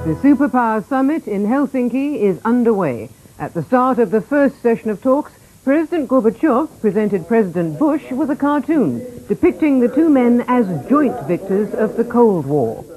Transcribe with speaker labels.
Speaker 1: The Superpower Summit in Helsinki is underway. At the start of the first session of talks, President Gorbachev presented President Bush with a cartoon depicting the two men as joint victors of the Cold War.